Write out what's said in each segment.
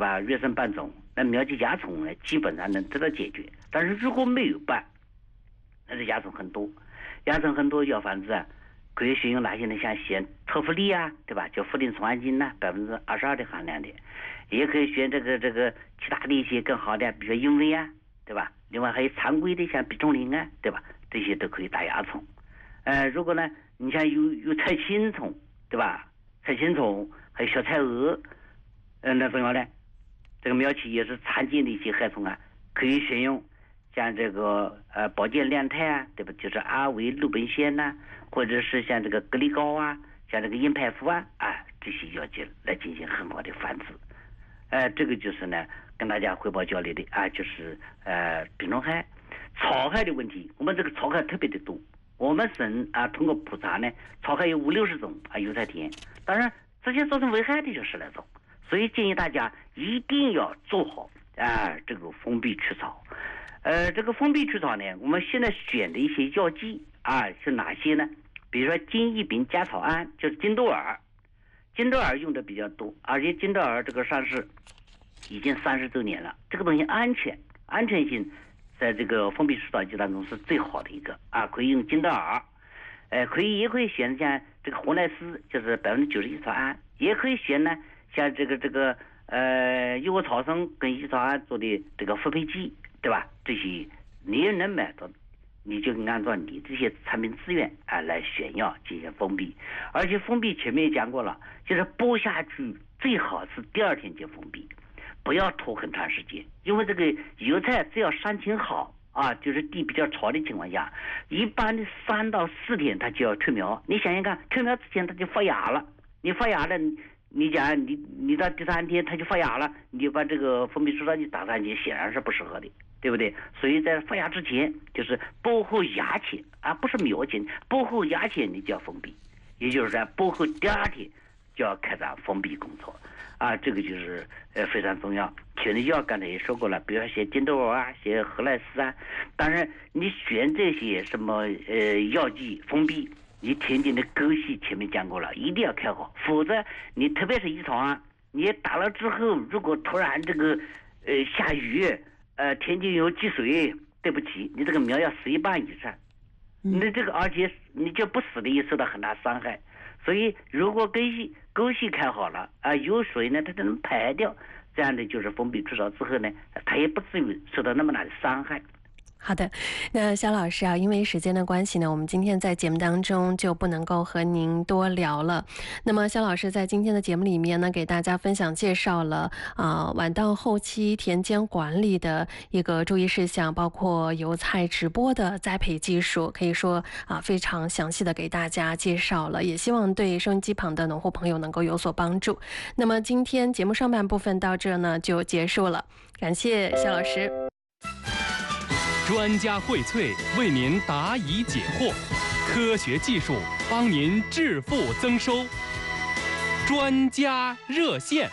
吧？月生半种，那苗际蚜虫呢，基本上能得到解决。但是如果没有办，那是蚜虫很多，药方子啊，可以选用哪些呢？像选特氟利啊，对吧？就氟磷虫氨烃呢，22%的含量的，也可以选这个其他的一些更好的，比如说英威啊，对吧？另外还有常规的像吡啶啉啊，对吧？这些都可以打蚜虫。如果呢，你像有菜青虫，对吧？菜青虫还有小菜蛾，那重要呢，这个苗期也是常见的一些害虫啊，可以选用像这个保健亮肽啊，对吧？就是阿维氯苯酰呐，或者是像这个格力膏啊，像这个英派夫啊，这些药剂来进行很好的繁殖。这个就是呢，跟大家汇报交流的就是病虫害、草害的问题。我们这个草害特别的多，我们省通过普查呢，草害有50-60种油菜田，当然这些造成危害的就10来种，所以建议大家一定要做好这个封闭除草。这个封闭除草呢，我们现在选的一些药剂是哪些呢？比如说金异丙加草胺，就是金豆尔用的比较多，而且金豆尔这个上市已经30周年了，这个东西安全性在这个封闭除草剂当中是最好的一个可以用金豆尔，也可以选像这个活奈斯，就是91%草胺，也可以选呢像这个优活草生跟乙草胺做的这个复配剂，对吧？这些你也能买到，你就按照你这些产品资源来选药进行封闭。而且封闭前面也讲过了，就是播下去最好是第2天就封闭，不要拖很长时间，因为这个油菜只要伤情好就是地比较潮的情况下，一般的3到4天它就要退苗。你想想看，退苗之前它就发芽了，你发芽了，你讲你到第3天它就发芽了，你就把这个封闭除草剂打上去，显然是不适合的，对不对？所以在发芽之前，就是播后芽前不是苗前，播后芽前你就要封闭，也就是说播后第2天就要开展封闭工作这个就是非常重要。选的药刚才也说过了，比如说写金豆尔写荷赖斯当然你选这些什么药剂封闭，你田间的沟隙前面讲过了，一定要开好，否则你特别是乙草胺，你打了之后，如果突然这个下雨田间有积水，对不起，你这个苗要死一半以上，你这个而且你就不死的也受到很大伤害。所以如果沟隙开好了有水呢，它就能排掉，这样的就是封闭除草之后呢，它也不至于受到那么大的伤害。 好的，那肖老师因为时间的关系呢，我们今天在节目当中就不能够和您多聊了。那么肖老师在今天的节目里面呢，给大家分享介绍了晚稻后期田间管理的一个注意事项，包括油菜直播的栽培技术，可以说非常详细的给大家介绍了，也希望对收音机旁的农户朋友能够有所帮助。那么今天节目上半部分到这呢就结束了，感谢肖老师。 专家荟萃，为您答疑解惑，科学技术帮您致富增收。专家热线。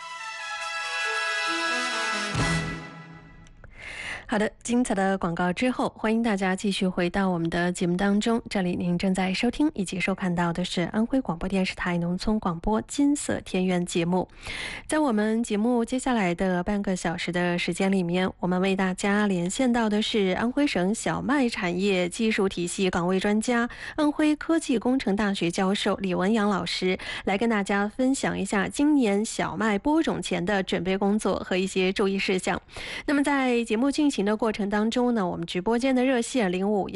好的，精彩的广告之后，欢迎大家继续回到我们的节目当中。这里您正在收听以及收看到的是安徽广播电视台农村广播金色田园节目。在我们节目接下来的半个小时的时间里面，我们为大家连线到的是安徽省小麦产业技术体系岗位专家、安徽科技工程大学教授李文阳老师，来跟大家分享一下今年小麦播种前的准备工作和一些注意事项。那么在节目进行的过程当中呢，我们直播间的热线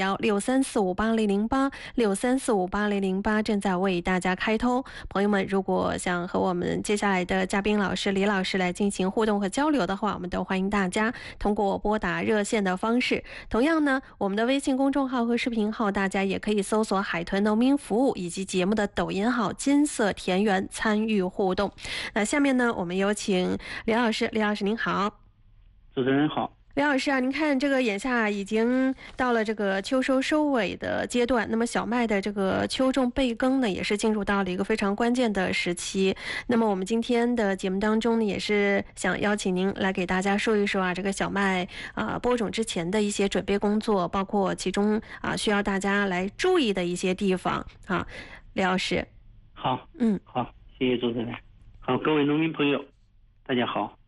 051634580086345800正在为大家开通。朋友们如果想和我们接下来的嘉宾老师李老师来进行互动和交流的话，我们都欢迎大家通过拨打热线的方式。同样呢，我们的微信公众号和视频号大家也可以搜索海豚农民服务以及节目的抖音号金色田园参与互动。那下面呢，我们有请李老师。李老师您好。 主持人好。 李老师您看这个眼下已经到了这个秋收收尾的阶段，那么小麦的这个秋种备耕呢，也是进入到了一个非常关键的时期。那么我们今天的节目当中呢，也是想邀请您来给大家说一说这个小麦播种之前的一些准备工作，包括其中需要大家来注意的一些地方李老师。 好，谢谢主持人。好，各位农民朋友，大家好。